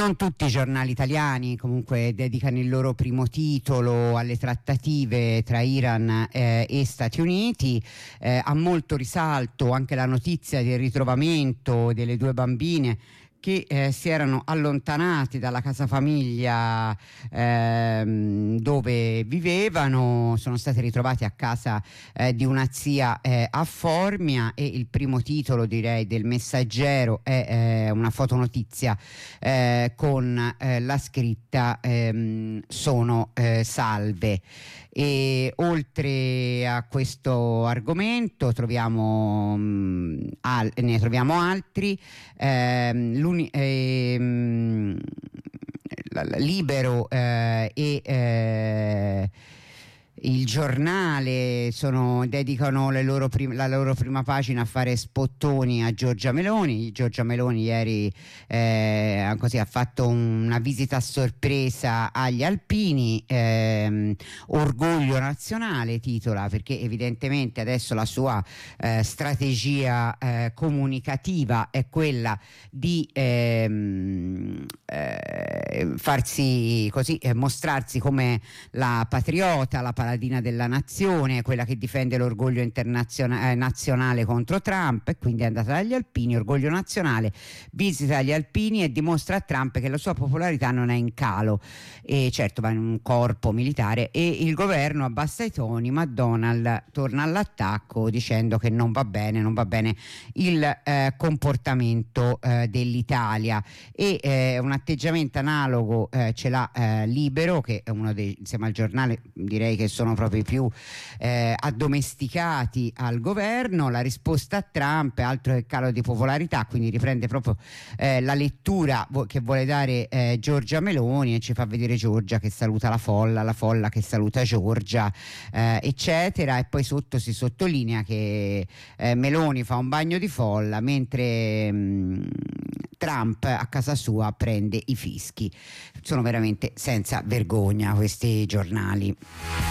Non tutti i giornali italiani comunque dedicano il loro primo titolo alle trattative tra Iran e Stati Uniti. Ha molto risalto anche la notizia del ritrovamento delle due bambine che si erano allontanati dalla casa famiglia dove vivevano, sono stati ritrovati a casa di una zia a Formia, e il primo titolo, direi, del Messaggero è una fotonotizia con la scritta "sono salve". E oltre a questo argomento ne troviamo altri. Libero e il Giornale dedicano la loro prima pagina a fare spottoni a Giorgia Meloni. Giorgia Meloni ieri così ha fatto una visita a sorpresa agli alpini, orgoglio nazionale titola, perché evidentemente adesso la sua strategia comunicativa è quella di farsi così, mostrarsi come la patriota, la paladina della nazione, quella che difende l'orgoglio nazionale contro Trump, e quindi è andata dagli alpini, orgoglio nazionale, visita gli alpini e dimostra a Trump che la sua popolarità non è in calo, e certo va in un corpo militare, e il governo abbassa i toni, ma Donald torna all'attacco dicendo che non va bene il comportamento dell'Italia, e un atteggiamento analogo ce l'ha Libero, che è uno dei, insieme al Giornale, direi che sono proprio i più addomesticati al governo. La risposta a Trump è altro che calo di popolarità, quindi riprende proprio la lettura che vuole dare Giorgia Meloni, e ci fa vedere Giorgia che saluta la folla che saluta Giorgia, eccetera, e poi sotto si sottolinea che Meloni fa un bagno di folla mentre Trump a casa sua prende i fischi. Sono veramente senza vergogna questi giornali.